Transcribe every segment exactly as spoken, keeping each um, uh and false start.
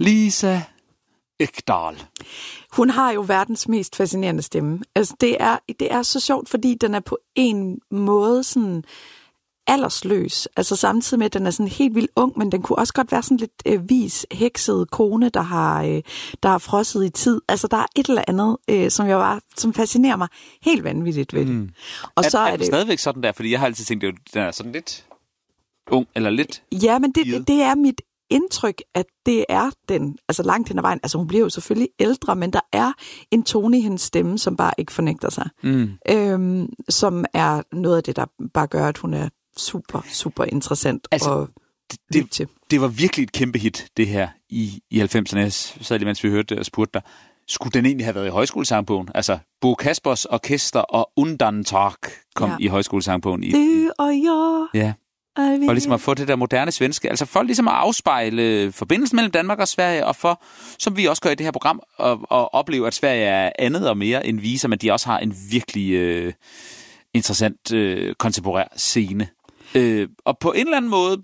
Lisa Ekdahl. Hun har jo verdens mest fascinerende stemme. Altså, det er, det er så sjovt, fordi den er på en måde sådan aldersløs. Altså samtidig med, at den er sådan helt vildt ung, men den kunne også godt være sådan lidt øh, vis, hekset kone, der har, øh, der har frosset i tid. Altså der er et eller andet, øh, som jeg bare, som fascinerer mig helt vanvittigt ved det. Mm. Og er, så er, er det det stadigvæk sådan der, fordi jeg har altid tænkt, at den er sådan lidt ung, eller lidt... Ja, men det, det, det er mit indtryk, at det er den, altså langt hen ad vejen. Altså hun bliver jo selvfølgelig ældre, men der er en tone i hendes stemme, som bare ikke fornægter sig. Mm. Øhm, som er noget af det, der bare gør, at hun er super, super interessant altså, at lytte til. Det var virkelig et kæmpe hit, det her i, i halvfemserne. Jeg sad lige, mens vi hørte det og spurgte dig. Skulle den egentlig have været i højskolesangbogen? Altså, Bo Kaspers Orkester og Undantag kom ja. i højskolesangbogen. I, du og jeg. Ja. For ligesom at få det der moderne svenske. Altså for ligesom at afspejle forbindelsen mellem Danmark og Sverige, og for, som vi også gør i det her program, at, at opleve, at Sverige er andet og mere end viser, men de også har en virkelig øh, interessant øh, kontemporær scene. Øh, og på en eller anden måde,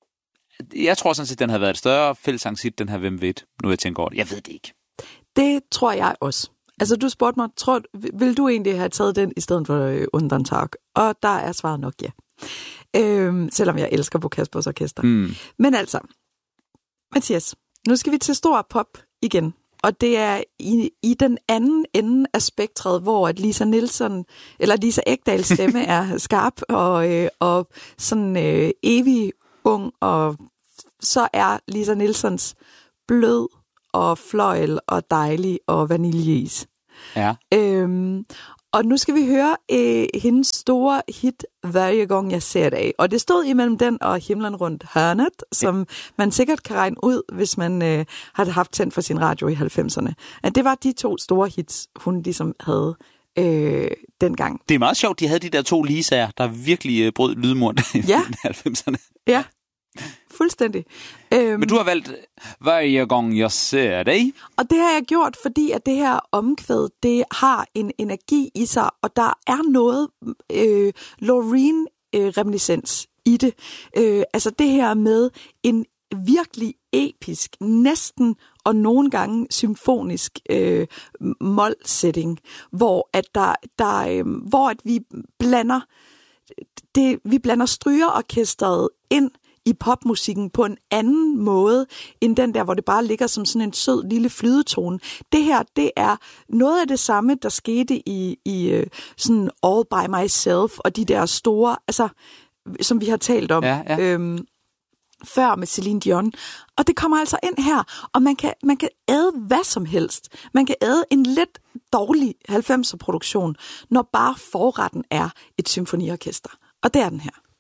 jeg tror sådan set, den havde været et større fællesangshit, den her Hvem ved, nu jeg tænker over det. Jeg ved det ikke. Det tror jeg også. Altså, du spurgte mig, tror, vil du egentlig have taget den i stedet for øh, Undantag? Og der er svaret nok ja. Øhm, selvom jeg elsker Bo Kaspers Orkester. Mm. Men altså, Mathias, nu skal vi til stor pop igen. Og det er i, i den anden ende af spektret, hvor at Lisa Nielsen, eller Lisa Ekdahls stemme er skarp og, øh, og sådan øh, evig ung, og så er Lisa Nielsens blød og fløjl og dejlig og vaniljeis. Ja. Øhm, og nu skal vi høre øh, hendes store hit, Hver gang jeg ser dig. Og det stod imellem den og Himlen rundt hørnet, som ja. man sikkert kan regne ud, hvis man øh, havde haft tændt for sin radio i halvfemserne. At det var de to store hits, hun ligesom havde øh, dengang. Det er meget sjovt, de havde de der to Lisa'er, der virkelig øh, brød lydmuren i ja. halvfemserne. Ja, fuldstændig. Øhm, Men du har valgt Hver gang jeg ser dig. Og det har jeg gjort, fordi at det her omkvæd, det har en energi i sig, og der er noget øh, Loreen-reminiscens øh, i det. Øh, altså det her med en virkelig episk, næsten og nogle gange symfonisk øh, målsætning, hvor at der, der øh, hvor at vi blander det, vi blander strygerorkestret ind i popmusikken på en anden måde, end den der, hvor det bare ligger som sådan en sød lille flydetone. Det her, det er noget af det samme, der skete i, i sådan All By Myself, og de der store, altså, som vi har talt om ja, ja. Øhm, før med Celine Dion. Og det kommer altså ind her, og man kan, man kan æde hvad som helst. Man kan æde en lidt dårlig halvfemser produktion, når bare forretten er et symfoniorkester. Og det er den her.